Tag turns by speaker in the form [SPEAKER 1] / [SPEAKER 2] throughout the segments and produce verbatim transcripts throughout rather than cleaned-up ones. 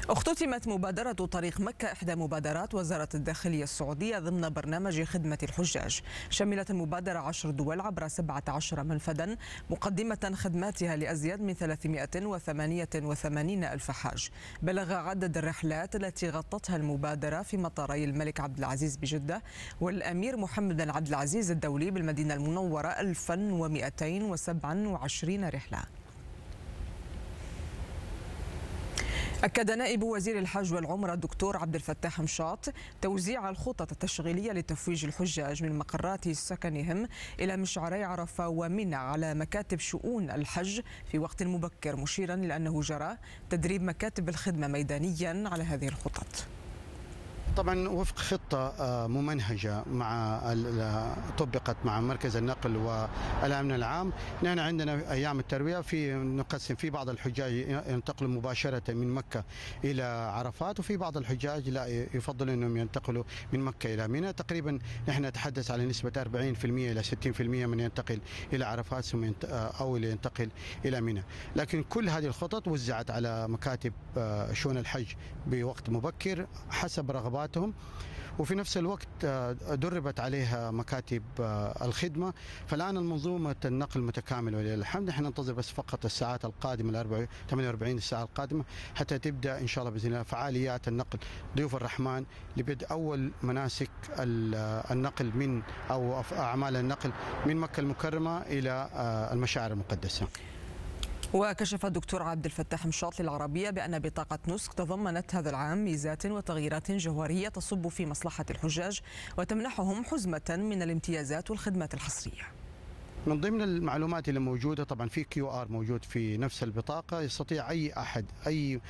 [SPEAKER 1] اختتمت مبادرة طريق مكة إحدى مبادرات وزارة الداخلية السعودية ضمن برنامج خدمة الحجاج. شملت المبادرة عشر دول عبر سبعة عشر منفذا مقدمة خدماتها لأزيد من ثلاثمائة وثمانية وثمانين ألف حاج. بلغ عدد الرحلات التي غطتها المبادرة في مطاري الملك عبد العزيز بجدة والأمير محمد بن عبد العزيز الدولي بالمدينة المنورة ألف ومئتين وسبعة وعشرين رحلة. أكد نائب وزير الحج والعمرة الدكتور عبد الفتاح مشاط توزيع الخطط التشغيلية لتفويج الحجاج من مقرات سكنهم إلى مشعري عرفة ومنى على مكاتب شؤون الحج في وقت مبكر، مشيرا إلى أنه جرى تدريب مكاتب الخدمة ميدانيا على هذه الخطط.
[SPEAKER 2] طبعا وفق خطة ممنهجة مع طبقت مع مركز النقل والأمن العام. نحن عندنا أيام التروية في نقسم في بعض الحجاج ينتقلوا مباشرة من مكة إلى عرفات، وفي بعض الحجاج لا يفضل أنهم ينتقلوا من مكة إلى منى. تقريبا نحن نتحدث على نسبة أربعين بالمئة إلى ستين بالمئة من ينتقل إلى عرفات ثم أو ينتقل إلى منى. لكن كل هذه الخطط وزعت على مكاتب شؤون الحج بوقت مبكر حسب رغبات وفي نفس الوقت دربت عليها مكاتب الخدمة. فالآن المنظومة النقل متكاملة ولله الحمد. نحن ننتظر بس فقط الساعات القادمة ال ثمانية وأربعين الساعة القادمة حتى تبدأ إن شاء الله بإذن الله فعاليات النقل ضيوف الرحمن لبدء أول مناسك النقل من أو أعمال النقل من مكة المكرمة إلى المشاعر المقدسة.
[SPEAKER 1] وكشف الدكتور عبد الفتاح مشاط للعربية بأن بطاقة نسك تضمنت هذا العام ميزات وتغييرات جوهرية تصب في مصلحة الحجاج وتمنحهم حزمة من الامتيازات والخدمات الحصرية.
[SPEAKER 2] من ضمن المعلومات اللي موجودة طبعا في كيو آر موجود في نفس البطاقة، يستطيع أي أحد أي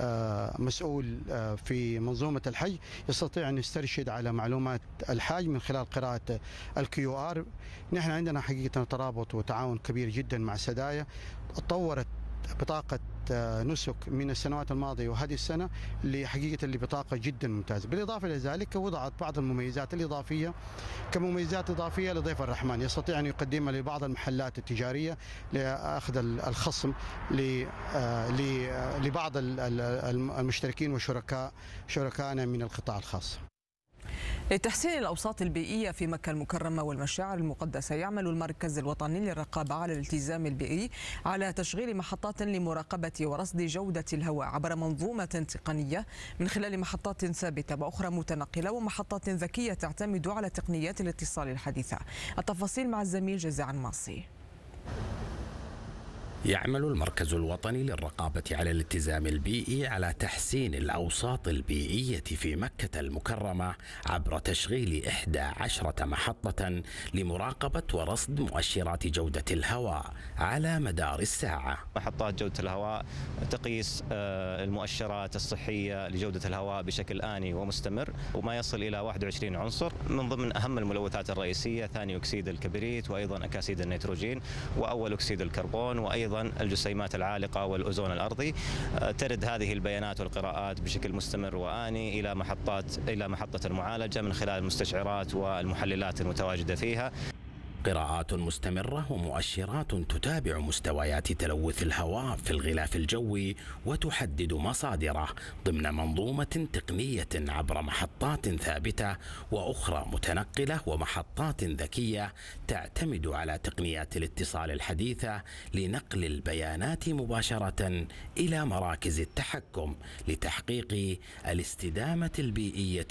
[SPEAKER 2] مسؤول في منظومة الحج يستطيع أن يسترشد على معلومات الحاج من خلال قراءة الكيو آر. نحن عندنا حقيقة ترابط وتعاون كبير جدا مع سدايا، طورت بطاقة نسك من السنوات الماضية وهذه السنة لحقيقة لبطاقة جدا ممتازة. بالإضافة إلى ذلك وضعت بعض المميزات الإضافية كمميزات إضافية لضيف الرحمن، يستطيع أن يقدمها لبعض المحلات التجارية لأخذ الخصم لبعض المشتركين وشركاء شركائنا من القطاع الخاص.
[SPEAKER 1] لتحسين الأوساط البيئية في مكة المكرمة والمشاعر المقدسة، يعمل المركز الوطني للرقابة على الالتزام البيئي على تشغيل محطات لمراقبة ورصد جودة الهواء عبر منظومة تقنية من خلال محطات ثابتة وأخرى متنقلة ومحطات ذكية تعتمد على تقنيات الاتصال الحديثة. التفاصيل مع الزميل جزاع الماصي.
[SPEAKER 3] يعمل المركز الوطني للرقابة على الالتزام البيئي على تحسين الأوساط البيئية في مكة المكرمة عبر تشغيل إحدى عشرة محطة لمراقبة ورصد مؤشرات جودة الهواء على مدار الساعة.
[SPEAKER 4] محطات جودة الهواء تقيس المؤشرات الصحية لجودة الهواء بشكل آني ومستمر، وما يصل إلى واحد وعشرين عنصر من ضمن أهم الملوثات الرئيسية ثاني أكسيد الكبريت وأيضا أكاسيد النيتروجين وأول أكسيد الكربون وأيضا الجسيمات العالقة والأوزون الأرضي. ترد هذه البيانات والقراءات بشكل مستمر وآني إلى محطات إلى محطة المعالجة من خلال المستشعرات والمحللات المتواجدة فيها.
[SPEAKER 3] قراءات مستمرة ومؤشرات تتابع مستويات تلوث الهواء في الغلاف الجوي وتحدد مصادره ضمن منظومة تقنية عبر محطات ثابتة وأخرى متنقلة ومحطات ذكية تعتمد على تقنيات الاتصال الحديثة لنقل البيانات مباشرة إلى مراكز التحكم لتحقيق الاستدامة البيئية